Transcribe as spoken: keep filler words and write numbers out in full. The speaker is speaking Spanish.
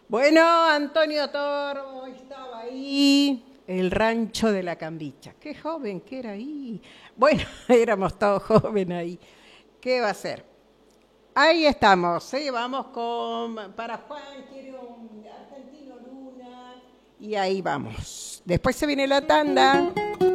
Bueno, Antonio Tormo estaba ahí, el rancho de la Cambicha. Qué joven que era ahí. Bueno, éramos todos jóvenes ahí. ¿Qué va a ser? Ahí estamos, ¿sí? Vamos con, para Juan, quiere un Argentino Luna, y ahí vamos. Después se viene la tanda.